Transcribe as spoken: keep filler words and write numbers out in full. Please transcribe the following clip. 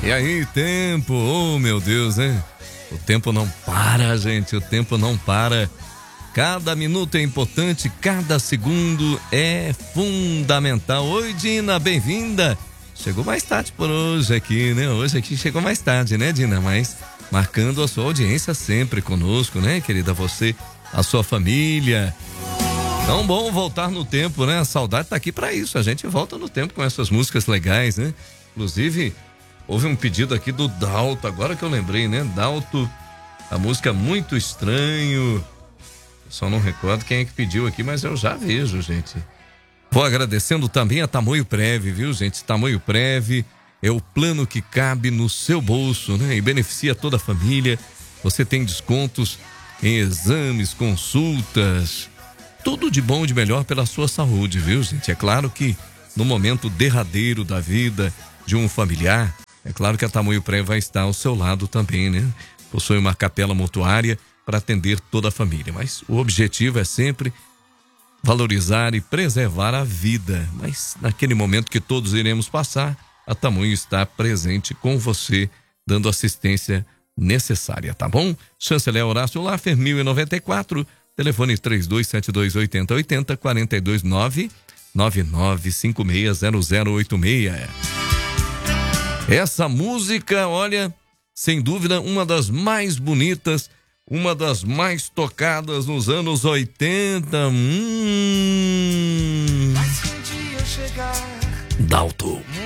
E aí, tempo, oh meu Deus, hein? O tempo não para, gente, o tempo não para. Cada minuto é importante, cada segundo é fundamental. Oi, Dina, bem-vinda. Chegou mais tarde por hoje aqui, né? Hoje aqui chegou mais tarde, né, Dina? Mas marcando a sua audiência sempre conosco, né, querida? Você, a sua família. Tão bom voltar no tempo, né? A saudade tá aqui pra isso. A gente volta no tempo com essas músicas legais, né? Inclusive, houve um pedido aqui do Dalto, agora que eu lembrei, né? Dalto, a música Muito Estranho. Só não recordo quem é que pediu aqui, mas eu já vejo, gente. Vou agradecendo também a Tamoio Prev, viu, gente? Tamoio Prev é o plano que cabe no seu bolso, né? E beneficia toda a família. Você tem descontos em exames, consultas, tudo de bom e de melhor pela sua saúde, viu, gente? É claro que no momento derradeiro da vida de um familiar, é claro que a Tamoio Prev vai estar ao seu lado também, né? Possui uma capela mortuária para atender toda a família, mas o objetivo é sempre valorizar e preservar a vida. Mas naquele momento que todos iremos passar, a Tamoio está presente com você, dando assistência necessária, tá bom? Chanceler Horácio Laffer, mil e noventa e quatro, telefone três dois sete dois, oito zero oito zero, quatro dois nove, nove nove cinco seis, zero zero oito seis. Essa música, olha, sem dúvida, uma das mais bonitas, uma das mais tocadas nos anos oitenta. Hum. Mas se um dia chegar Dalto.